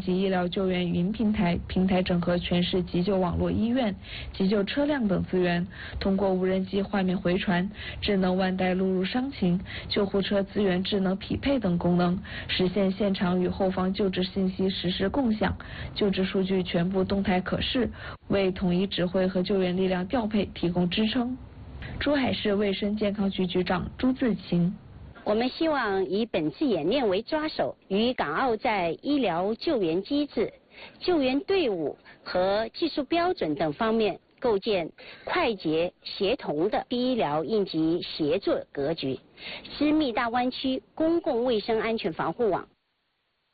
级医疗救援云平台，平台整合全市急救网络医院、急救车辆等资源，通过无人机画面回传、智能腕带录入伤情、救护车资源智能匹配等功能，实现现场与后方救治信息实时共享，救治数据全部动态可视，为统一指挥和救援力量调配提供支撑。珠海市卫生健康局局长朱自勤。 我们希望以本次演练为抓手，与港澳在医疗救援机制、救援队伍和技术标准等方面构建快捷协同的医疗应急协作格局，织密大湾区公共卫生安全防护网，